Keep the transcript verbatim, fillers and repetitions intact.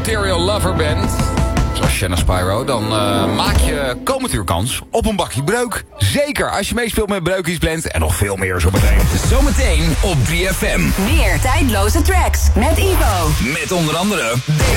Material Lover bent, zoals Shanna Spyro, dan uh, maak je komend uur kans op een bakje breuk. Zeker als je meespeelt met Breukjes Blend en nog veel meer zometeen. Zometeen op drie F M. Meer tijdloze tracks met Ivo. Met onder andere...